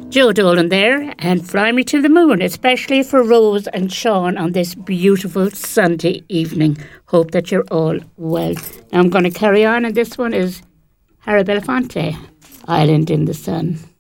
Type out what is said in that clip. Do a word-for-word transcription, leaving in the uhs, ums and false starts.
Joe Dolan there, and Fly Me to the Moon, especially for Rose and Sean on this beautiful Sunday evening. Hope that you're all well. Now I'm going to carry on, and this one is Harry Belafonte, Island in the Sun.